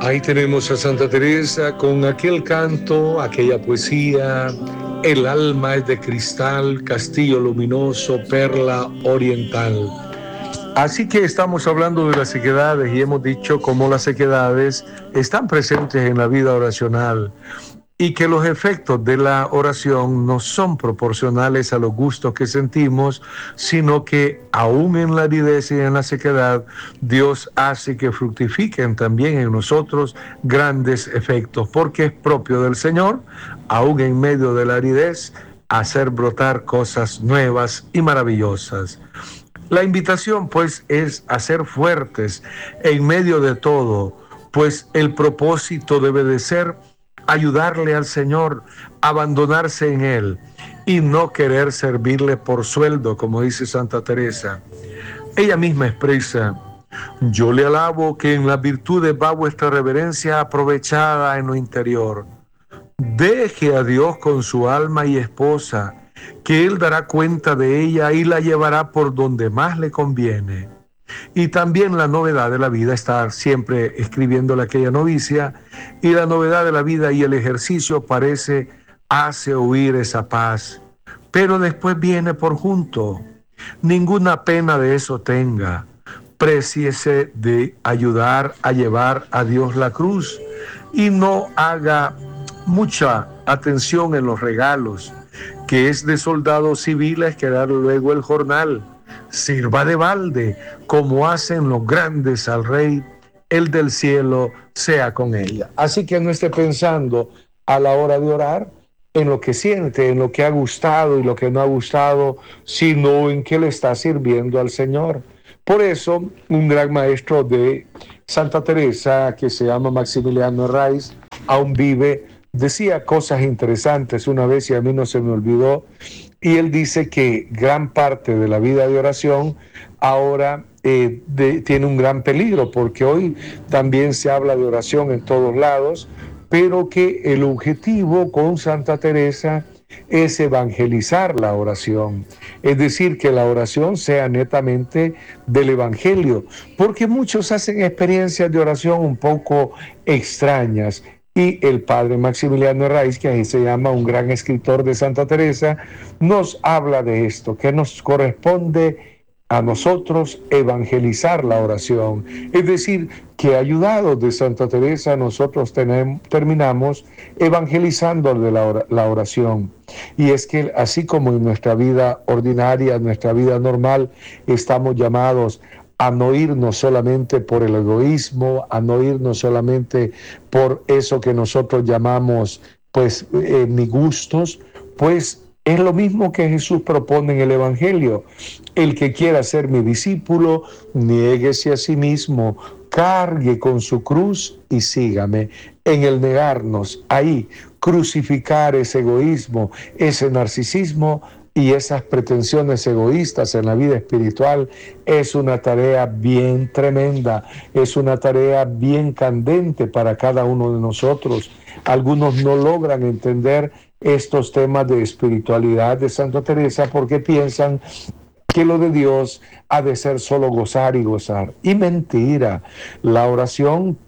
Ahí tenemos a Santa Teresa con aquel canto, aquella poesía, el alma es de cristal, castillo luminoso, perla oriental. Así que estamos hablando de las sequedades y hemos dicho cómo las sequedades están presentes en la vida oracional y que los efectos de la oración no son proporcionales a los gustos que sentimos, sino que aún en la aridez y en la sequedad, Dios hace que fructifiquen también en nosotros grandes efectos, porque es propio del Señor, aún en medio de la aridez, hacer brotar cosas nuevas y maravillosas. La invitación, pues, es a ser fuertes en medio de todo, pues el propósito debe de ser ayudarle al Señor, abandonarse en Él y no querer servirle por sueldo, como dice Santa Teresa. Ella misma expresa: yo le alabo que en las virtudes va vuestra reverencia aprovechada en lo interior. Deje a Dios con su alma y esposa, que Él dará cuenta de ella y la llevará por donde más le conviene. Y también la novedad de la vida, estar siempre escribiéndole a aquella novicia, y la novedad de la vida y el ejercicio hace oír esa paz. Pero después viene por junto. Ninguna pena de eso tenga. Préciese de ayudar a llevar a Dios la cruz y no haga mucha atención en los regalos, que es de soldados civiles que dar luego el jornal. Sirva de balde, como hacen los grandes al Rey, el del cielo sea con ella. Así que no esté pensando a la hora de orar en lo que siente, en lo que ha gustado y lo que no ha gustado, sino en qué le está sirviendo al Señor. Por eso, un gran maestro de Santa Teresa, que se llama Maximiliano Herraiz, aún vive, decía cosas interesantes una vez y a mí no se me olvidó. Y él dice que gran parte de la vida de oración ahora tiene un gran peligro, porque hoy también se habla de oración en todos lados, pero que el objetivo con Santa Teresa es evangelizar la oración, es decir, que la oración sea netamente del Evangelio, porque muchos hacen experiencias de oración un poco extrañas. Y el padre Maximiliano Herraiz, que ahí se llama un gran escritor de Santa Teresa, nos habla de esto, que nos corresponde a nosotros evangelizar la oración. Es decir, que ayudados de Santa Teresa nosotros terminamos evangelizando de la oración. Y es que así como en nuestra vida ordinaria, en nuestra vida normal, estamos llamados a no irnos solamente por el egoísmo, a no irnos solamente por eso que nosotros llamamos, mis gustos, pues es lo mismo que Jesús propone en el Evangelio. El que quiera ser mi discípulo, niéguese a sí mismo, cargue con su cruz y sígame. En el negarnos, ahí, crucificar ese egoísmo, ese narcisismo, y esas pretensiones egoístas en la vida espiritual es una tarea bien tremenda, es una tarea bien candente para cada uno de nosotros. Algunos no logran entender estos temas de espiritualidad de Santa Teresa porque piensan que lo de Dios ha de ser solo gozar y gozar. Y mentira, la oración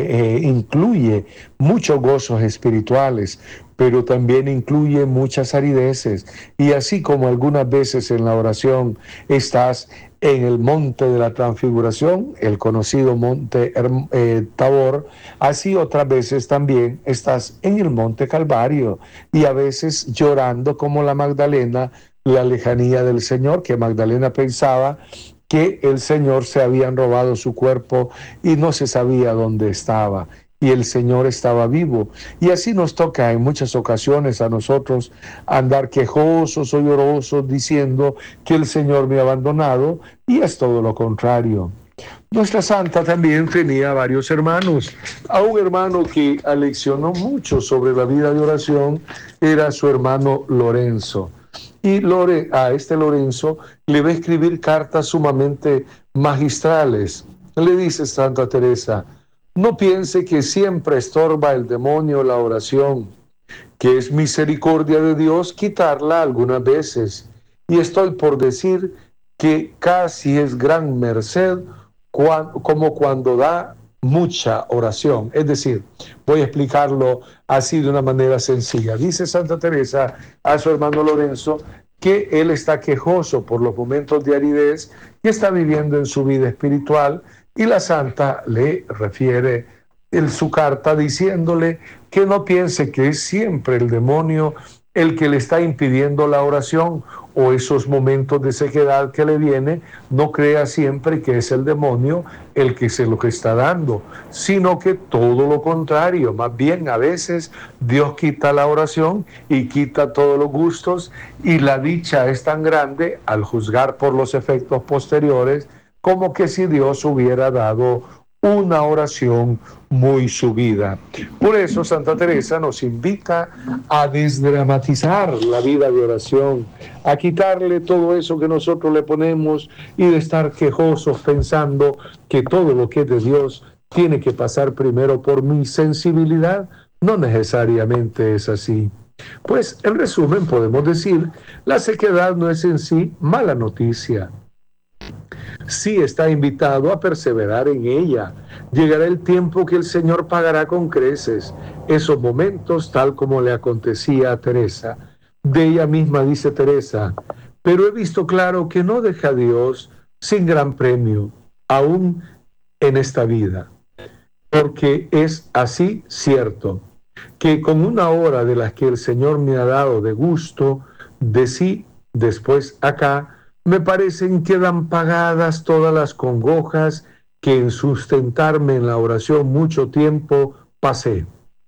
incluye muchos gozos espirituales, pero también incluye muchas arideces. Y así como algunas veces en la oración estás en el monte de la transfiguración, el conocido monte Tabor, así otras veces también estás en el monte Calvario y a veces llorando como la Magdalena, la lejanía del Señor, que Magdalena pensaba que el Señor se habían robado su cuerpo y no se sabía dónde estaba. Y el Señor estaba vivo. Y así nos toca en muchas ocasiones a nosotros andar quejosos o llorosos diciendo que el Señor me ha abandonado, y es todo lo contrario. Nuestra santa también tenía varios hermanos. A un hermano que aleccionó mucho sobre la vida de oración era su hermano Lorenzo. Y a este Lorenzo le va a escribir cartas sumamente magistrales. Le dice Santa Teresa: no piense que siempre estorba el demonio la oración, que es misericordia de Dios quitarla algunas veces. Y estoy por decir que casi es gran merced como cuando da mucha oración. Es decir, voy a explicarlo así de una manera sencilla. Dice Santa Teresa a su hermano Lorenzo que él está quejoso por los momentos de aridez que está viviendo en su vida espiritual, y la santa le refiere en su carta diciéndole que no piense que es siempre el demonio el que le está impidiendo la oración o esos momentos de sequedad que le viene. No crea siempre que es el demonio el que se lo que está dando, sino que todo lo contrario. Más bien a veces Dios quita la oración y quita todos los gustos, y la dicha es tan grande al juzgar por los efectos posteriores como que si Dios hubiera dado una oración muy subida. Por eso Santa Teresa nos invita a desdramatizar la vida de oración, a quitarle todo eso que nosotros le ponemos y de estar quejosos pensando que todo lo que es de Dios tiene que pasar primero por mi sensibilidad. No necesariamente es así. Pues en resumen podemos decir, la sequedad no es en sí mala noticia. Sí está invitado a perseverar en ella. Llegará el tiempo que el Señor pagará con creces esos momentos, tal como le acontecía a Teresa. De ella misma dice Teresa: pero he visto claro que no deja a Dios sin gran premio, aún en esta vida. Porque es así cierto, que con una hora de las que el Señor me ha dado de gusto, de sí, después acá, me parecen quedan pagadas todas las congojas que en sustentarme en la oración mucho tiempo pasé.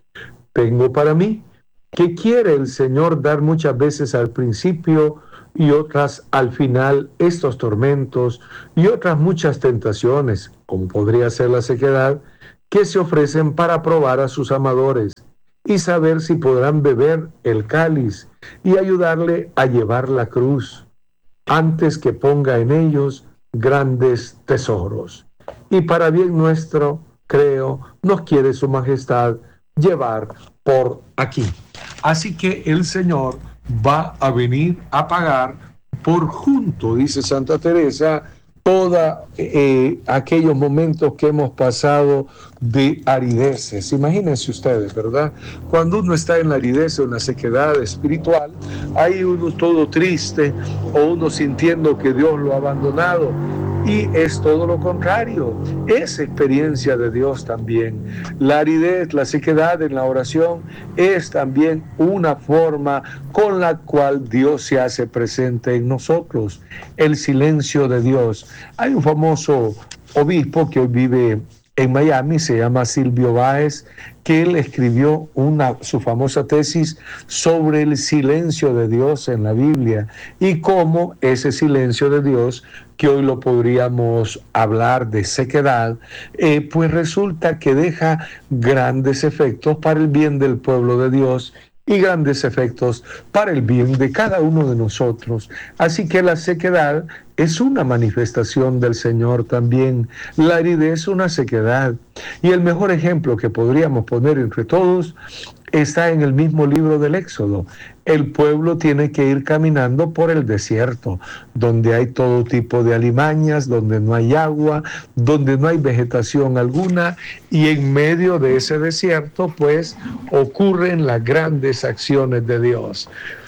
Tengo para mí que quiere el Señor dar muchas veces al principio y otras al final estos tormentos y otras muchas tentaciones, como podría ser la sequedad, que se ofrecen para probar a sus amadores y saber si podrán beber el cáliz y ayudarle a llevar la cruz, antes que ponga en ellos grandes tesoros. Y para bien nuestro, creo, nos quiere su majestad llevar por aquí. Así que el Señor va a venir a pagar por junto, dice Santa Teresa, todos aquellos momentos que hemos pasado de arideces. Imagínense ustedes, ¿verdad? Cuando uno está en la aridez o en la sequedad espiritual, hay uno todo triste o uno sintiendo que Dios lo ha abandonado. Y es todo lo contrario, es experiencia de Dios también. La aridez, la sequedad en la oración es también una forma con la cual Dios se hace presente en nosotros. El silencio de Dios. Hay un famoso obispo que hoy vive en Miami, se llama Silvio Báez, que él escribió su famosa tesis sobre el silencio de Dios en la Biblia y cómo ese silencio de Dios, que hoy lo podríamos hablar de sequedad, pues resulta que deja grandes efectos para el bien del pueblo de Dios y grandes efectos para el bien de cada uno de nosotros. Así que la sequedad es una manifestación del Señor también. La aridez es una sequedad. Y el mejor ejemplo que podríamos poner entre todos está en el mismo libro del Éxodo. El pueblo tiene que ir caminando por el desierto, donde hay todo tipo de alimañas, donde no hay agua, donde no hay vegetación alguna, y en medio de ese desierto, pues, ocurren las grandes acciones de Dios.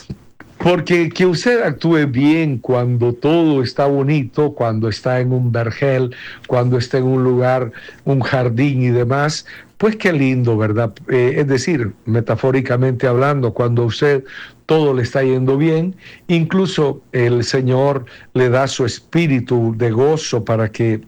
Porque que usted actúe bien cuando todo está bonito, cuando está en un vergel, cuando está en un lugar, un jardín y demás, pues qué lindo, ¿verdad? Es decir, metafóricamente hablando, cuando a usted todo le está yendo bien, incluso el Señor le da su espíritu de gozo para que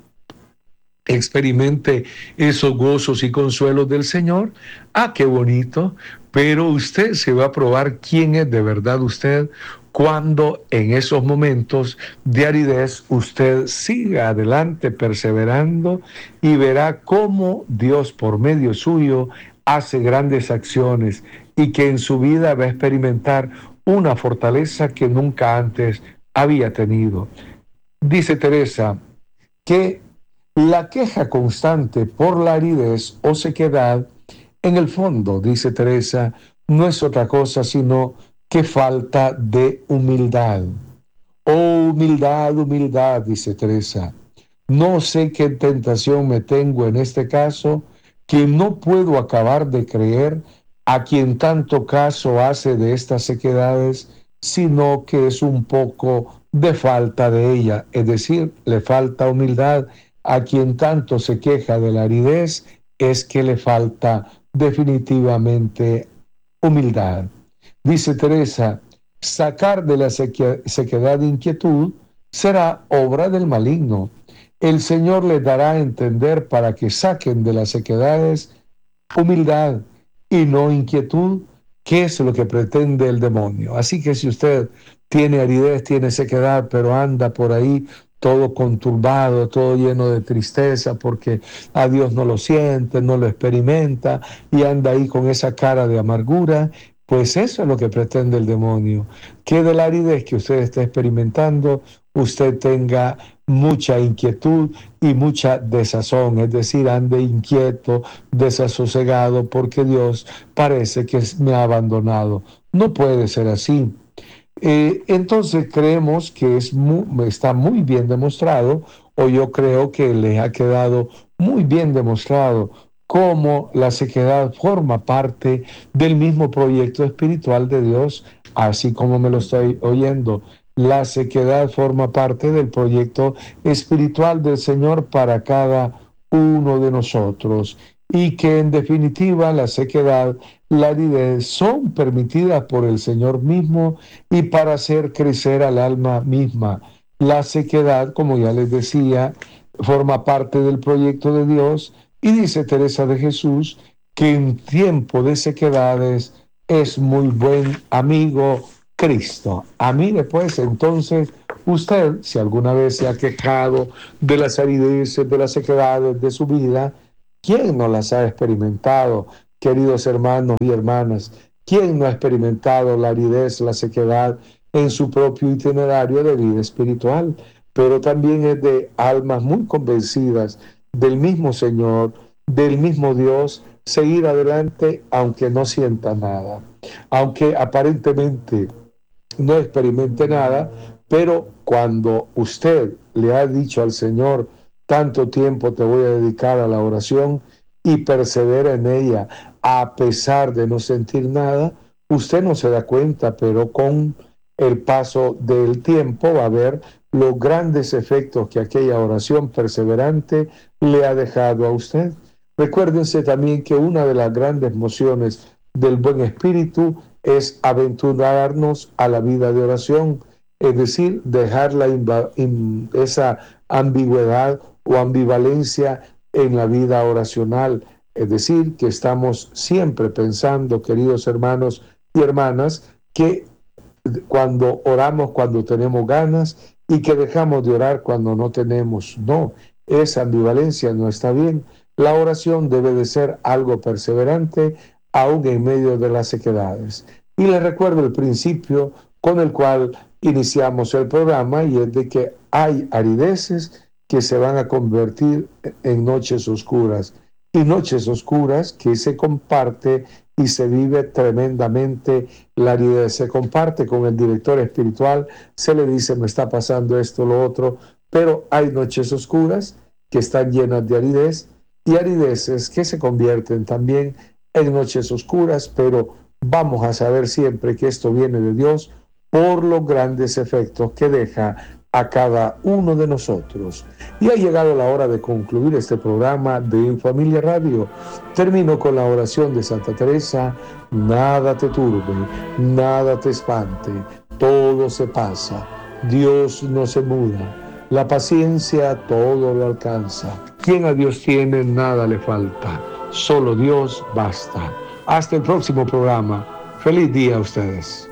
experimente esos gozos y consuelos del Señor. Ah, qué bonito. Pero usted se va a probar quién es de verdad usted cuando en esos momentos de aridez usted siga adelante perseverando y verá cómo Dios por medio suyo hace grandes acciones y que en su vida va a experimentar una fortaleza que nunca antes había tenido. Dice Teresa que la queja constante por la aridez o sequedad, en el fondo, dice Teresa, no es otra cosa sino que falta de humildad. Oh, humildad, humildad, dice Teresa. No sé qué tentación me tengo en este caso, que no puedo acabar de creer a quien tanto caso hace de estas sequedades, sino que es un poco de falta de ella, es decir, le falta humildad. A quien tanto se queja de la aridez, es que le falta definitivamente humildad. Dice Teresa, sacar de la sequedad inquietud será obra del maligno. El Señor les dará a entender para que saquen de las sequedades humildad y no inquietud, que es lo que pretende el demonio. Así que si usted tiene aridez, tiene sequedad, pero anda por ahí todo conturbado, todo lleno de tristeza, porque a Dios no lo siente, no lo experimenta, y anda ahí con esa cara de amargura, pues eso es lo que pretende el demonio, que de la aridez que usted está experimentando, usted tenga mucha inquietud y mucha desazón, es decir, ande inquieto, desasosegado, porque Dios parece que me ha abandonado. No puede ser así. Entonces creemos que está muy bien demostrado, o yo creo que les ha quedado muy bien demostrado cómo la sequedad forma parte del mismo proyecto espiritual de Dios, así como me lo estoy oyendo. La sequedad forma parte del proyecto espiritual del Señor para cada uno de nosotros, y que en definitiva la sequedad, la aridez son permitidas por el Señor mismo y para hacer crecer al alma misma. La sequedad, como ya les decía, forma parte del proyecto de Dios, y dice Teresa de Jesús que en tiempo de sequedades es muy buen amigo Cristo. Mire pues, entonces, usted, si alguna vez se ha quejado de las arideces, de las sequedades de su vida, ¿quién no las ha experimentado, queridos hermanos y hermanas? ¿Quién no ha experimentado la aridez, la sequedad en su propio itinerario de vida espiritual? Pero también es de almas muy convencidas del mismo Señor, del mismo Dios, seguir adelante aunque no sienta nada, aunque aparentemente no experimente nada, pero cuando usted le ha dicho al Señor, tanto tiempo te voy a dedicar a la oración, y persevera en ella a pesar de no sentir nada, usted no se da cuenta, pero con el paso del tiempo va a ver los grandes efectos que aquella oración perseverante le ha dejado a usted. Recuérdense también que una de las grandes mociones del buen espíritu es aventurarnos a la vida de oración, es decir, dejar esa ambigüedad o ambivalencia en la vida oracional, es decir, que estamos siempre pensando, queridos hermanos y hermanas, que cuando oramos cuando tenemos ganas y que dejamos de orar cuando no tenemos. No, esa ambivalencia no está bien. La oración debe de ser algo perseverante, aún en medio de las sequedades. Y les recuerdo el principio con el cual iniciamos el programa, y es de que hay arideces que se van a convertir en noches oscuras, y noches oscuras que se comparte y se vive tremendamente. La aridez se comparte con el director espiritual, se le dice, me está pasando esto, lo otro, pero hay noches oscuras que están llenas de aridez, y arideces que se convierten también en noches oscuras, pero vamos a saber siempre que esto viene de Dios por los grandes efectos que deja a cada uno de nosotros. Y ha llegado la hora de concluir este programa de En Familia Radio. Termino con la oración de Santa Teresa: nada te turbe, nada te espante, todo se pasa, Dios no se muda, la paciencia todo lo alcanza. Quien a Dios tiene, nada le falta, solo Dios basta. Hasta el próximo programa. Feliz día a ustedes.